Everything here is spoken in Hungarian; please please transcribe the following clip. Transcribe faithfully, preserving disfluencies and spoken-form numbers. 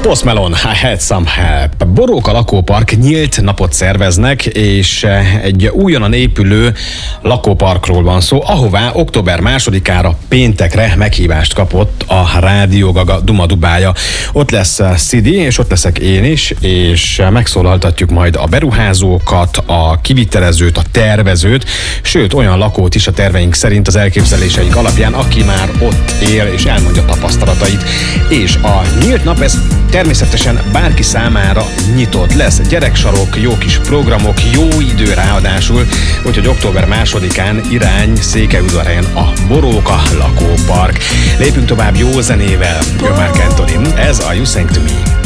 Post Malone, I Had Some Help. Boróka lakópark nyílt napot szerveznek, és egy újonnan épülő lakóparkról van szó, ahová október másodikára péntekre meghívást kapott a Rádió Gaga Dumadubája. Ott lesz Szidi, és ott leszek én is, és megszólaltatjuk majd a beruházókat, a kivitelezőt, a tervezőt, sőt olyan lakót is a terveink szerint az elképzeléseink alapján, aki már ott él és elmondja tapasztalatait. És a nyílt nap, ez természetesen bárki számára nyitott lesz. Gyereksarok, jó kis programok, jó idő ráadásul, úgyhogy október másodikán irány Székelyudvarhelyen a Boróka lakópark. Lépünk tovább jó zenével. Jön Marc Anthony, ez a You Sang To Me.